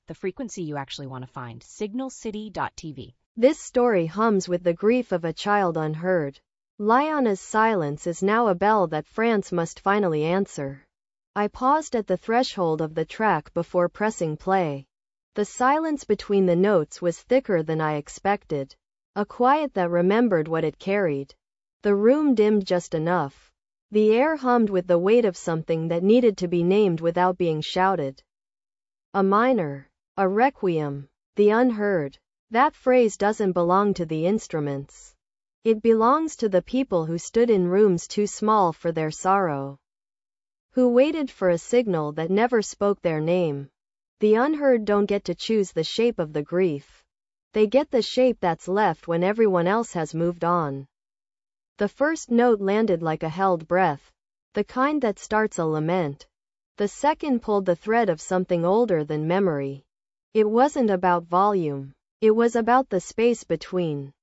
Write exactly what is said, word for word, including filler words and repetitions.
the frequency you actually want to find, signal city dot t v. This story hums with the grief of a child unheard. Liana's silence is now a bell that France must finally answer. I paused at the threshold of the track before pressing play. The silence between the notes was thicker than I expected. A quiet that remembered what it carried. The room dimmed just enough. The air hummed with the weight of something that needed to be named without being shouted. A minor. A requiem. The unheard. That phrase doesn't belong to the instruments. It belongs to the people who stood in rooms too small for their sorrow. Who waited for a signal that never spoke their name. The unheard don't get to choose the shape of the grief. They get the shape that's left when everyone else has moved on. The first note landed like a held breath, the kind that starts a lament. The second pulled the thread of something older than memory. It wasn't about volume. It was about the space between.